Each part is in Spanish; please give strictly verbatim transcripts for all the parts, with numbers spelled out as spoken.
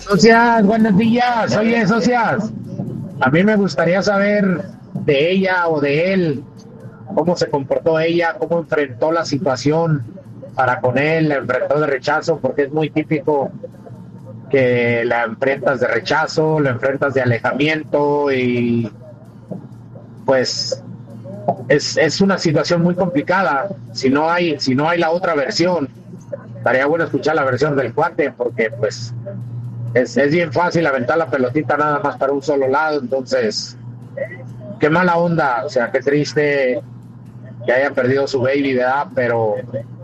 Socias, buenos días. Oye, socias, a mí me gustaría saber de ella o de él, cómo se comportó ella, cómo enfrentó la situación para con él, la enfrentó de rechazo, porque es muy típico que la enfrentas de rechazo, la enfrentas de alejamiento y pues es, es una situación muy complicada. Si no hay, si no hay la otra versión, estaría bueno escuchar la versión del cuate, porque pues es, es bien fácil aventar la pelotita nada más para un solo lado. Entonces, qué mala onda, o sea, qué triste que haya perdido su baby, ¿verdad? Pero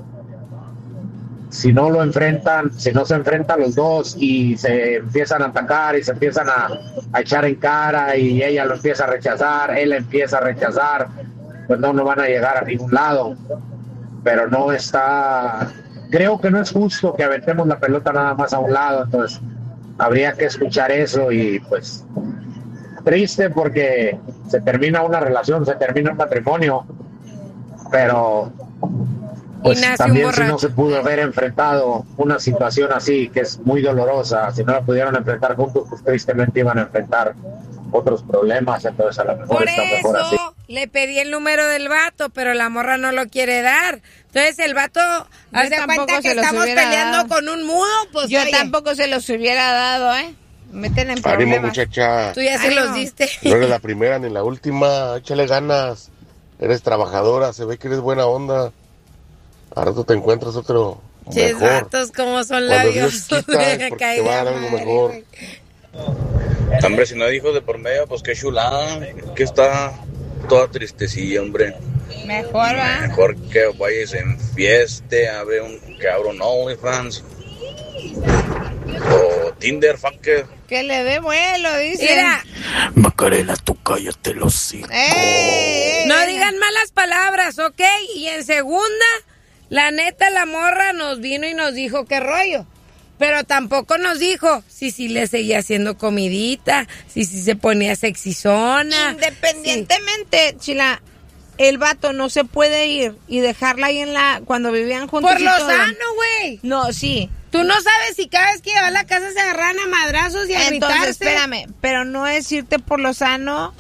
si no lo enfrentan, si no se enfrentan los dos y se empiezan a atacar y se empiezan a, a echar en cara y ella lo empieza a rechazar, él la empieza a rechazar, pues no, no van a llegar a ningún lado. Pero no está, creo que no es justo que aventemos la pelota nada más a un lado. Entonces habría que escuchar eso y pues triste porque se termina una relación, se termina un matrimonio, pero pues también si no se pudo haber enfrentado una situación así, que es muy dolorosa, si no la pudieron enfrentar juntos, pues tristemente iban a enfrentar otros problemas. Entonces a lo mejor por está eso mejor así. le pedí el número del vato, pero la morra no lo quiere dar. Entonces el vato hace cuenta que estamos peleando dado. con un mudo, pues yo oye. tampoco se los hubiera dado, ¿eh? Meten en problemas. Ánimo, muchacha. Tú ya se los diste. No eres la primera ni la última, échale ganas. Eres trabajadora, se ve que eres buena onda. A rato te encuentras otro Ches mejor. Vatos, como son Cuando labios. Dios quita, es porque te va a dar algo mejor. Hombre, si no hay hijos de por medio, pues qué chulada. Que está toda tristecilla, hombre. Mejor, ¿va? Mejor que vayas en fieste, abre un, que abra un OnlyFans. O Tinder, fucker. Que le dé vuelo, dice. Mira. Macarena, tú cállate los cinco. ¡Ey! No digan malas palabras, ¿ok? Y en segunda, la neta, la morra nos vino y nos dijo qué rollo. Pero tampoco nos dijo si sí le seguía haciendo comidita, si sí se ponía sexizona. Independientemente, sí. Chila, el vato no se puede ir y dejarla ahí en la... Cuando vivían juntos. Por lo sano, güey. No, sí. Tú no sabes si cada vez que va a la casa se agarran a madrazos y a Entonces, gritarse. espérame, pero no es irte por lo sano,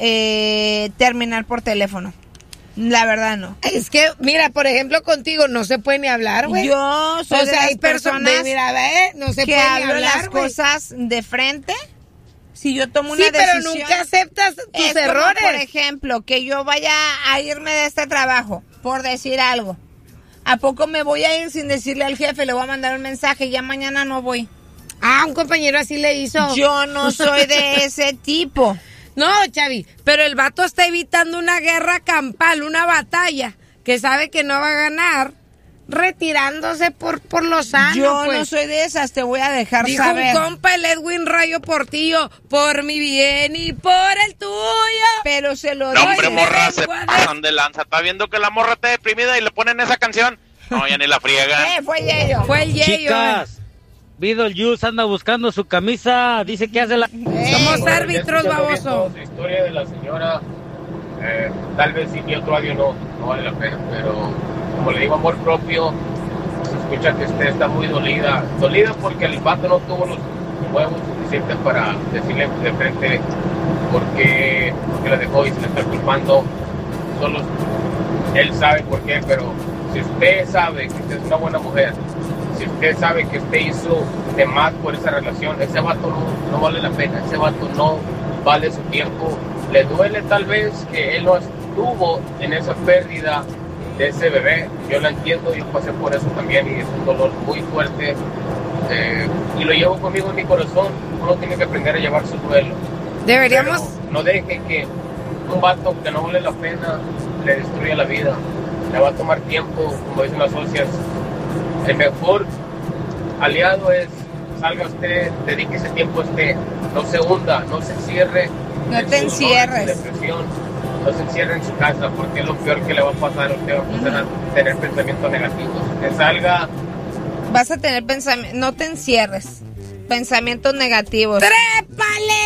eh, terminar por teléfono. La verdad no. Es que, mira, por ejemplo, contigo no se puede ni hablar, güey. Yo soy o de sea, las hay personas, personas mira, ve, no se que puede ni hablo hablar, las güey. cosas de frente. Si yo tomo una sí, pero decisión, nunca aceptas tus es como, errores. por ejemplo, que yo vaya a irme de este trabajo, por decir algo. ¿A poco me voy a ir sin decirle al jefe? Le voy a mandar un mensaje, ya mañana no voy. Ah, un compañero así le hizo. Yo no soy de ese tipo. No, Chavi, pero el vato está evitando una guerra campal, una batalla, que sabe que no va a ganar, retirándose por, por lo sano. Yo pues. no soy de esas, te voy a dejar Dijo saber. un compa, el Edwin Rayo Portillo, por mi bien y por el tuyo. Pero se lo No, doy. hombre, morra, se pasan de lanza. Está viendo que la morra está deprimida y le ponen esa canción. No, ya ni la friegan. Eh, fue Yeyo. Fue el Yeyo. Chicas, Vidal Yus anda buscando su camisa, dice que hace la... Eh, Somos árbitros, baboso. La historia de la señora, eh, tal vez si vi otro audio no, no vale la pena, pero como le digo, amor propio, se escucha que usted está muy dolida. Dolida porque el vato no tuvo los huevos suficientes para decirle de frente porque, porque la dejó y se le está culpando. Solo él sabe por qué, pero si usted sabe que usted es una buena mujer, si usted sabe que usted hizo de más por esa relación, ese vato no, no vale la pena, ese vato no vale su tiempo. Le duele tal vez que él no estuvo en esa pérdida de ese bebé. Yo lo entiendo, yo pasé por eso también y es un dolor muy fuerte. Eh, y lo llevo conmigo en mi corazón. Uno tiene que aprender a llevar su duelo. Deberíamos... Pero no deje que un vato que no vale la pena le destruya la vida. Le va a tomar tiempo, como dicen las socias. El mejor aliado es salga usted, dedique ese tiempo a usted, no se hunda, no se encierre. No te encierres. Depresión, no se encierre en su casa porque es lo peor que le va a pasar. Usted va a empezar a tener pensamientos negativos. Que salga. Vas a tener pensamientos, no te encierres. Pensamientos negativos. ¡Trépale!